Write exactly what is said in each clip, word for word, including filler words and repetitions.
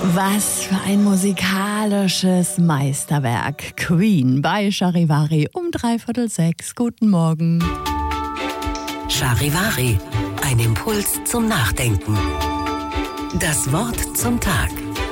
Was für ein musikalisches Meisterwerk. Queen bei Charivari um dreiviertel sechs. Guten Morgen. Charivari, ein Impuls zum Nachdenken. Das Wort zum Tag.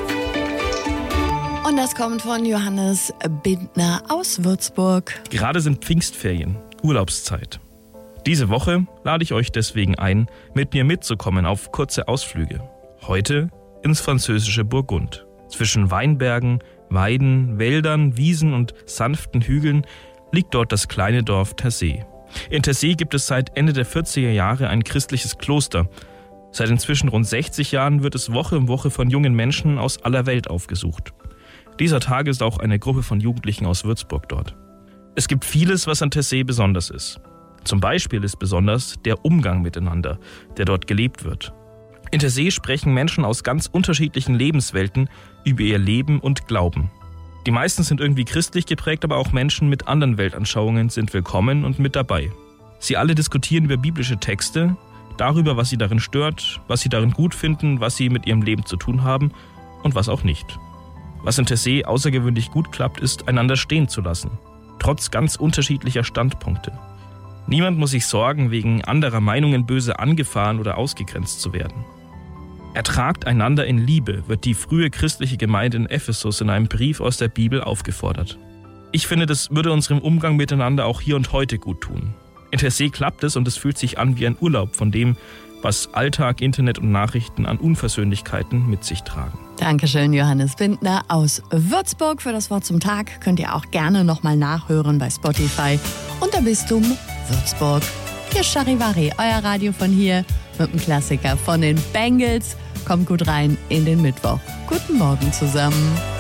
Und das kommt von Johannes Bindner aus Würzburg. Gerade sind Pfingstferien, Urlaubszeit. Diese Woche lade ich euch deswegen ein, mit mir mitzukommen auf kurze Ausflüge. Heute ins französische Burgund. Zwischen Weinbergen, Weiden, Wäldern, Wiesen und sanften Hügeln liegt dort das kleine Dorf Tersee. In Tersee gibt es seit Ende der vierziger Jahre ein christliches Kloster. Seit inzwischen rund sechzig Jahren wird es Woche um Woche von jungen Menschen aus aller Welt aufgesucht. Dieser Tag ist auch eine Gruppe von Jugendlichen aus Würzburg dort. Es gibt vieles, was an Tersee besonders ist. Zum Beispiel ist besonders der Umgang miteinander, der dort gelebt wird. In Tersee sprechen Menschen aus ganz unterschiedlichen Lebenswelten über ihr Leben und Glauben. Die meisten sind irgendwie christlich geprägt, aber auch Menschen mit anderen Weltanschauungen sind willkommen und mit dabei. Sie alle diskutieren über biblische Texte, darüber, was sie darin stört, was sie darin gut finden, was sie mit ihrem Leben zu tun haben und was auch nicht. Was in Tersee außergewöhnlich gut klappt, ist, einander stehen zu lassen, trotz ganz unterschiedlicher Standpunkte. Niemand muss sich sorgen, wegen anderer Meinungen böse angefahren oder ausgegrenzt zu werden. Ertragt einander in Liebe, wird die frühe christliche Gemeinde in Ephesus in einem Brief aus der Bibel aufgefordert. Ich finde, das würde unserem Umgang miteinander auch hier und heute gut tun. In Tersee klappt es und es fühlt sich an wie ein Urlaub von dem, was Alltag, Internet und Nachrichten an Unversöhnlichkeiten mit sich tragen. Dankeschön, Johannes Bindner aus Würzburg. Für das Wort zum Tag könnt ihr auch gerne nochmal nachhören bei Spotify unter Bistum Würzburg. Hier ist Charivari, euer Radio von hier mit dem Klassiker von den Bengals. Kommt gut rein in den Mittwoch. Guten Morgen zusammen.